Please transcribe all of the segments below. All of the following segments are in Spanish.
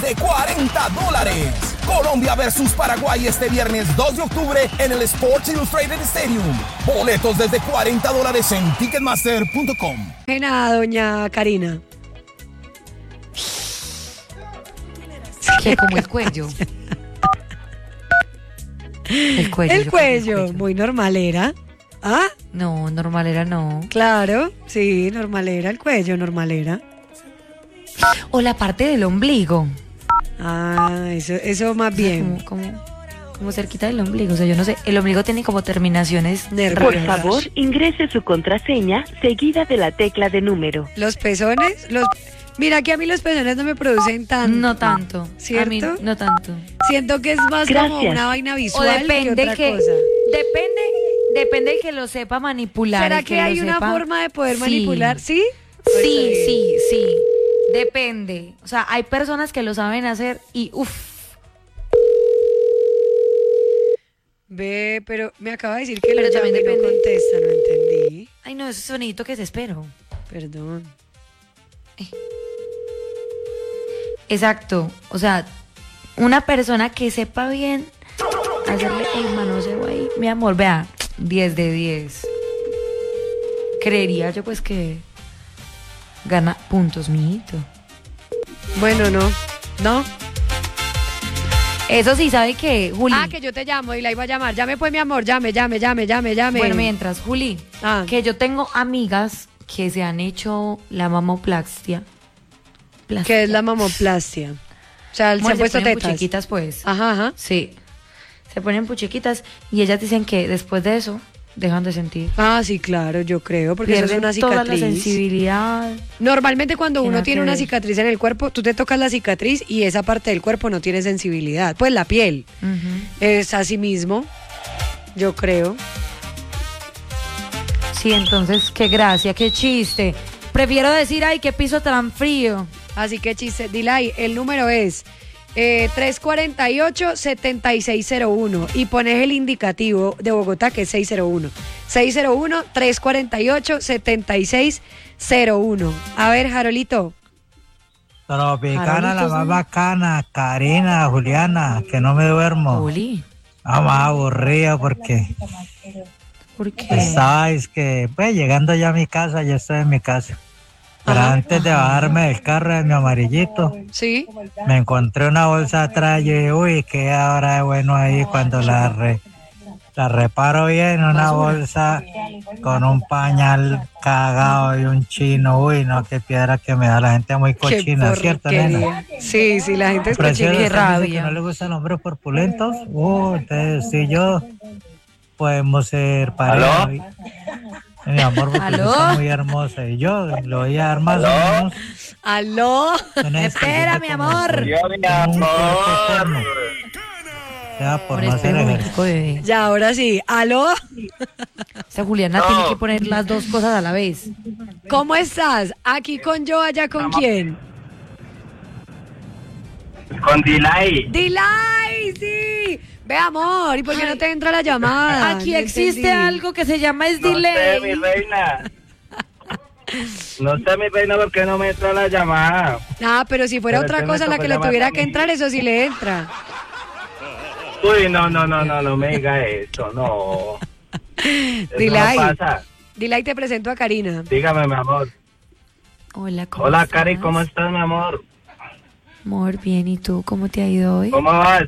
de $40. Colombia versus Paraguay este viernes 2 de octubre en el Sports Illustrated Stadium. Boletos desde $40 en Ticketmaster.com. Nada, doña Karina. Que como el cuello. El cuello. El cuello, muy normalera. ¿Ah? No, normalera no. Claro, sí, normalera, el cuello, normalera. O la parte del ombligo. Ah, eso más bien. Como cerquita del ombligo. O sea, yo no sé. El ombligo tiene como terminaciones nerviosas. Por favor, ingrese su contraseña seguida de la tecla de número. Los pezones, mira que a mí los pezones no me producen tanto. No tanto. ¿Cierto? A mí no tanto. Siento que es más como una vaina visual o depende que otra cosa. Depende el que lo sepa manipular. ¿Será que hay una forma de poder manipular? ¿Sí? Sí. Depende. O sea, hay personas que lo saben hacer y uff. Ve, pero me acaba de decir que pero también no contesta, no entendí. Ay, no, ese sonidito que desespero. Perdón. Exacto. O sea, una persona que sepa bien hacerle el manoseo ahí. Mi amor, vea, 10 de 10. Creería yo pues que gana puntos, mijito. Bueno, no. Eso sí, ¿sabe qué, Juli? Que yo te llamo y la iba a llamar. Llame pues, mi amor, llame. Bueno, mientras, Juli, que yo tengo amigas que se han hecho la mamoplastia. ¿Qué es la mamoplastia? O sea, se han puesto tetas. Puchiquitas, pues. Ajá. Sí. Se ponen puchiquitas y ellas dicen que después de eso dejan de sentir. Ah, sí, claro, yo creo, porque eso es una cicatriz. Toda la sensibilidad. Normalmente cuando uno tiene una cicatriz en el cuerpo, tú te tocas la cicatriz y esa parte del cuerpo no tiene sensibilidad. Pues la piel es así mismo, yo creo. Sí, entonces, qué gracia, qué chiste. Prefiero decir, ay, qué piso tan frío. Así que chiste. Dilay, el número es 348-7601 y pones el indicativo de Bogotá que es 601. 601-348-7601. A ver, Jarolito. Tropicana, la más bacana, Karina, Juliana, que no me duermo. Juli. Más aburrido porque... ¿Por qué? Sabes que, pues, llegando ya a mi casa, ya estoy en mi casa. Pero antes de bajarme del carro de mi amarillito, sí, me encontré una bolsa atrás y yo, uy, qué ahora de bueno ahí cuando la reparo bien, una bolsa con un pañal cagado y un chino, uy, no, qué piedra que me da la gente muy cochina, ¿cierto, nena? Sí, la gente es cochina. Qué rabia. Que no le gustan los hombres corpulentos, entonces si yo podemos ser pareja. Mi amor, porque está muy hermosa y yo lo voy a dar más o menos. ¿Aló? Espera, mi amor. Yo, mi amor. Ya, por no hacer ejercicio. Ya, ahora sí. ¿Aló? O sea, Juliana tiene que poner las dos cosas a la vez. ¿Cómo estás? ¿Aquí con yo, allá con quién? Con Dilay. ¡Dilay, sí! Ve, amor, ¿y por qué no te entra la llamada? Aquí existe algo que se llama delay. No sé, mi reina. No sé, mi reina, por qué no me entra la llamada. Ah, pero si fuera otra cosa la que le tuviera que entrar, eso sí le entra. Uy, no me diga eso, no. Dilay. No pasa. Dilay, te presento a Karina. Dígame, mi amor. Hola, ¿cómo Hola, estás? Cari, ¿cómo estás, mi amor? Amor, bien, ¿y tú? ¿Cómo te ha ido hoy? ¿Cómo vas?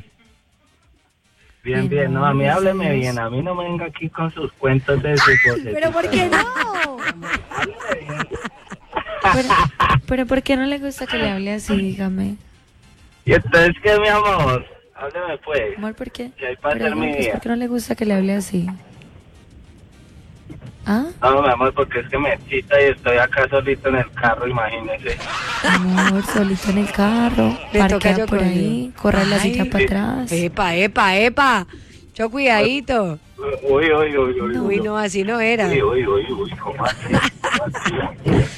Bien, no, a mí hábleme bien, a mí no me venga aquí con sus cuentos de sus voces. ¿Pero por qué no? pero ¿por qué no le gusta que le hable así? Dígame. ¿Y entonces qué, mi amor? Hábleme pues. Amor, ¿por qué? Que hay para hacer mi día. ¿Por qué no le gusta que le hable así? ¿Ah? No, mi amor, porque es que me excita y estoy acá solito en el carro, imagínese. Amor, solito en el carro, parquea por ahí, corre la silla para atrás. Epa, yo cuidadito. Uy, no, así no era. Uy, ¿cómo así?